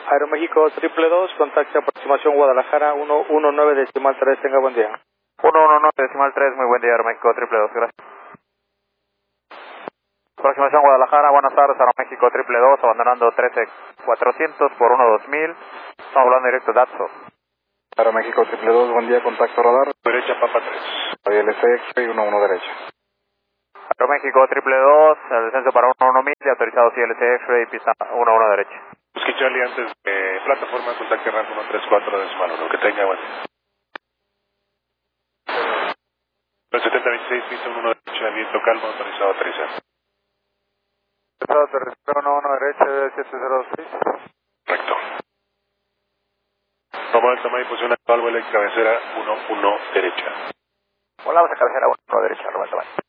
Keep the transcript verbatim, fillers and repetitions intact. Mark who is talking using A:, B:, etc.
A: Aeroméxico triple dos, contacto aproximación Guadalajara uno uno nueve decimal tres, tenga buen día.
B: uno uno nueve decimal tres, muy buen día, Aeroméxico triple dos, gracias. Aproximación Guadalajara, buenas tardes, Aeroméxico triple dos, abandonando trece cuatrocientos por uno dos mil, estamos hablando directo de Datso.
C: Aeroméxico triple dos, buen día, contacto radar.
D: Derecha, Papa tres.
C: I L C X-Ray uno uno derecha.
B: Aeroméxico triple dos, el descenso para uno uno mil, autorizado I L C X-Ray, pista uno uno derecha.
D: Busque Charlie antes de plataforma, contacto rango uno tres cuatro decimal uno, que tenga buen día. setenta veintiséis, pista uno uno derecha, viento calmo, autorizado aterrizar.
B: Autorizado aterrizar uno uno derecha, siete cero seis.
D: Correcto. Toma el tamaño y posición actual, vuelo en cabecera uno uno derecha.
B: Volamos a cabecera uno uno derecha, Roberto.